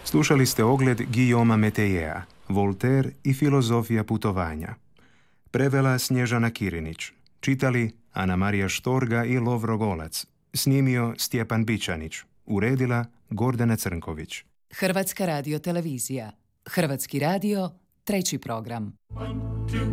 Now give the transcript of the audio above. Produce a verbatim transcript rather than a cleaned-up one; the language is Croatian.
Slušali ste ogled Guillauma Metejea, Voltaire i filozofija putovanja. Prevela Snježana Kirinić. Čitali Ana Marija Štorga i Lovro Golac. Snimio Stjepan Bičanić. Uredila Gordana Crnković. Hrvatska radiotelevizija. Hrvatski radio, treći program. One, two,